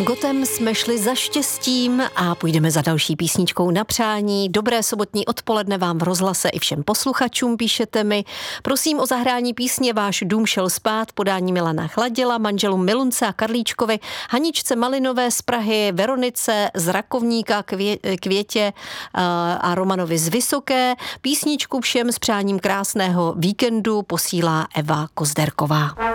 Gotem jsme šli za štěstím a půjdeme za další písničkou na přání. Dobré sobotní odpoledne vám v rozhlase i všem posluchačům, píšete mi. Prosím o zahrání písně Váš dům šel spát, podání Milana Chladila, manželům Milunce a Karlíčkovi, Haničce Malinové z Prahy, Veronice z Rakovníka, Květě a Romanovi z Vysoké. Písničku všem s přáním krásného víkendu posílá Eva Kozderková.